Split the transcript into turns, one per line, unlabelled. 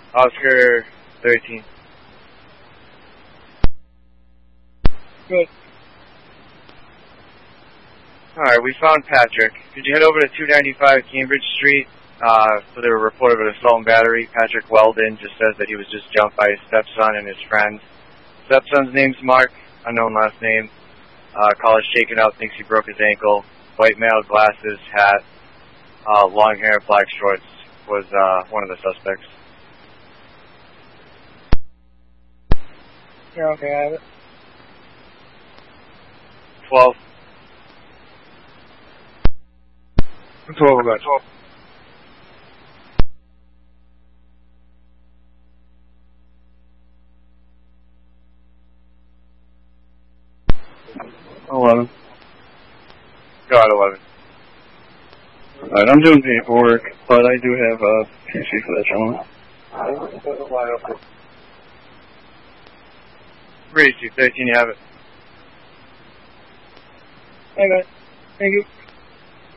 Oscar 13.
Good.
Alright, we found Patrick. Could you head over to 295 Cambridge Street for the report of an assault and battery? Patrick Weldon just says that he was just jumped by his stepson and his friends. Stepson's name's Mark, unknown last name. Collar's shaken up, thinks he broke his ankle. White male, glasses, hat, long hair, black shorts was one of the suspects.
You're okay, I have it.
12.
12 about 12.
Go at 11.
Alright, I'm doing paperwork, but I do have a PC for that gentleman.
Ready, 213, you have it.
I got it. Thank you.